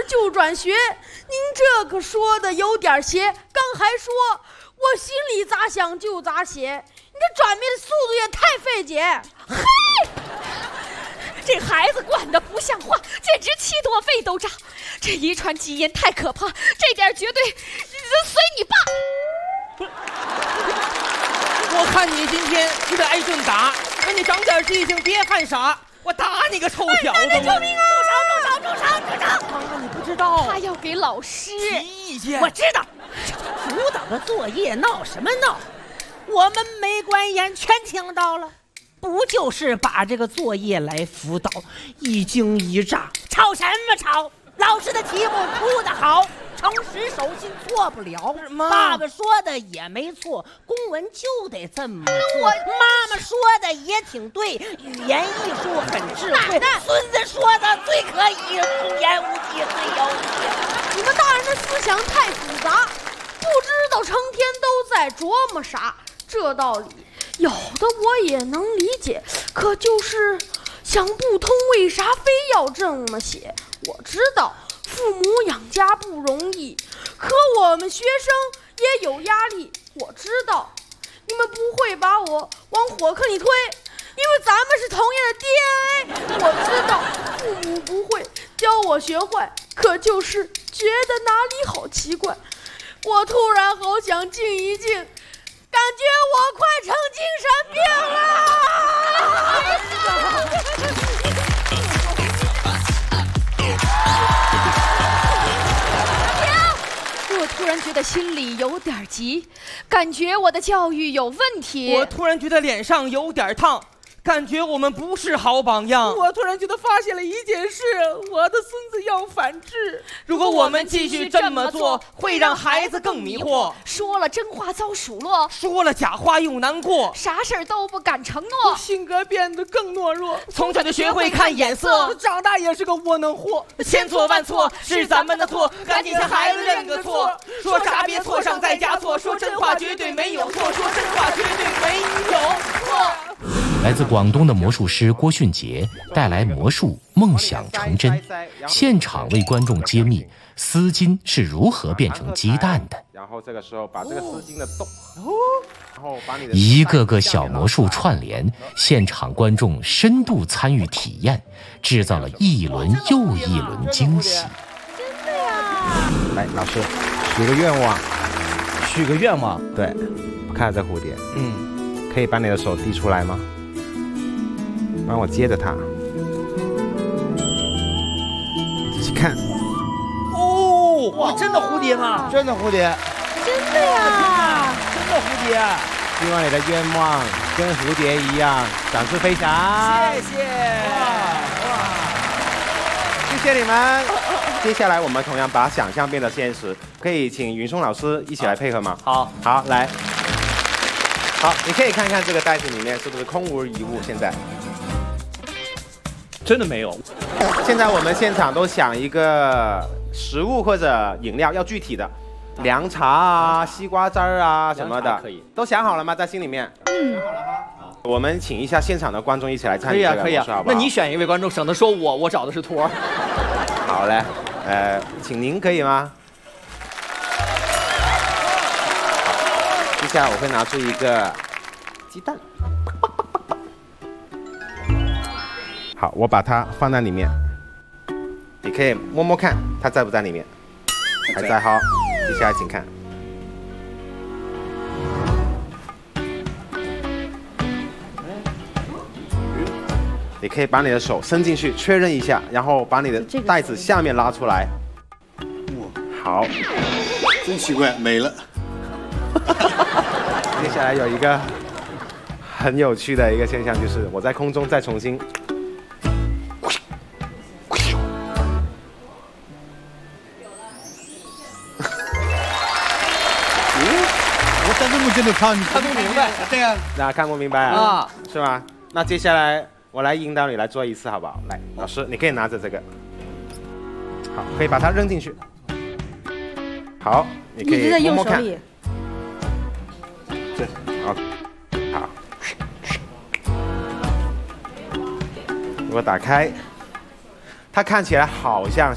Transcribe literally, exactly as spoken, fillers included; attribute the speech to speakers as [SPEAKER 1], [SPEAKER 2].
[SPEAKER 1] 就转学，您这可说的有点邪。刚还说我心里咋想就咋写，你这转变的速度也太费解。
[SPEAKER 2] 嗨，这孩子管得不像话，简直气得我肺都炸。这遗传基因太可怕，这点绝对随你爸。
[SPEAKER 3] 我看你今天是得挨顿打，那你长点记性，别犯傻。我打你个臭小子！
[SPEAKER 2] 救命啊！住手！住手！住手！住手！
[SPEAKER 3] 妈妈，你不知道，
[SPEAKER 2] 他要给老师
[SPEAKER 3] 提意见。
[SPEAKER 4] 我知道，辅导的作业闹什么闹？我们没关严全听到了，不就是把这个作业来辅导，一惊一乍，吵什么吵？老师的题目出的好，诚实守信错不了。爸爸说的也没错，公文就得这么做。妈妈说的也挺对，语言艺术很智慧。孙子说的最可以，童言无忌最有理。
[SPEAKER 1] 你们大人的思想太复杂，不知道成天都在琢磨啥。这道理有的我也能理解，可就是想不通为啥非要这么写。我知道父母养家不容易，可我们学生也有压力。我知道你们不会把我往火坑里推，因为咱们是同样的 D N A。 我知道父母不会教我学坏，可就是觉得哪里好奇怪。我突然好想静一静，感觉我快成精神病了。
[SPEAKER 2] 我突然觉得心里有点急，感觉我的教育有问题。
[SPEAKER 3] 我突然觉得脸上有点烫，感觉我们不是好榜样。
[SPEAKER 4] 我突然觉得发现了一件事，我的孙子要反制。
[SPEAKER 3] 如果我们继续这么做，会让孩子更迷惑。
[SPEAKER 2] 说了真话遭数落，
[SPEAKER 3] 说了假话又难过，
[SPEAKER 2] 啥事儿都不敢承诺，
[SPEAKER 4] 性格变得更懦弱。
[SPEAKER 3] 从小就学会看眼色，
[SPEAKER 4] 长大也是个窝囊货。
[SPEAKER 3] 千错万错是咱们的错，赶紧向孩子认个错。说啥别错上再加错，说真话绝对没有错，说真话绝对没有错。
[SPEAKER 5] 来自广东的魔术师郭迅杰带来魔术梦想成真，现场为观众揭秘丝巾是如何变成鸡蛋的。
[SPEAKER 6] 然后这个时候把这个丝巾的洞，然后把你的
[SPEAKER 5] 一个个小魔术串联，现场观众深度参与体验，制造了一轮又一轮惊喜。
[SPEAKER 2] 真的呀！
[SPEAKER 6] 来，老师许个愿望，
[SPEAKER 7] 许个愿望。
[SPEAKER 6] 对，看着这蝴蝶，
[SPEAKER 7] 嗯，
[SPEAKER 6] 可以把你的手递出来吗？帮我接着它，仔细看。
[SPEAKER 7] 哦，哇，真的蝴蝶吗？
[SPEAKER 6] 真的蝴蝶，
[SPEAKER 2] 真的呀！
[SPEAKER 7] 真的蝴蝶。
[SPEAKER 6] 希望你的愿望跟蝴蝶一样展翅飞翔。
[SPEAKER 7] 谢谢。
[SPEAKER 6] 哇，谢谢你们。接下来我们同样把想象变得现实，可以请云松老师一起来配合吗？
[SPEAKER 7] 好，
[SPEAKER 6] 好，来。好，你可以看看这个袋子里面是不是空无一物。现在
[SPEAKER 7] 真的没有。
[SPEAKER 6] 现在我们现场都想一个食物或者饮料，要具体的，凉茶啊、西瓜汁儿啊什么的，
[SPEAKER 7] 可以。
[SPEAKER 6] 都想好了吗？在心里面。嗯。我们请一下现场的观众一起来参与。
[SPEAKER 7] 可以啊，可以啊。那你选一位观众，省得说我我找的是托儿。
[SPEAKER 6] 好嘞，呃，请您可以吗？接下来我会拿出一个鸡蛋。好，我把它放在里面，你可以摸摸看它在不在里面，还在。好，接下来请看，你可以把你的手伸进去确认一下，然后把你的袋子下面拉出来。好，
[SPEAKER 8] 真奇怪，没了。
[SPEAKER 6] 接下来有一个很有趣的一个现象，就是我在空中再重新。
[SPEAKER 8] 我在那么近的看，你
[SPEAKER 7] 看不明白。
[SPEAKER 8] 对呀，
[SPEAKER 6] 那看不明白啊？
[SPEAKER 7] 啊，
[SPEAKER 6] 是吗？那接下来我来引导你来做一次，好不好？来，老师，你可以拿着这个，好，可以把它扔进去。好，你可以摸摸看。这，好，好。如果打开，它看起来好像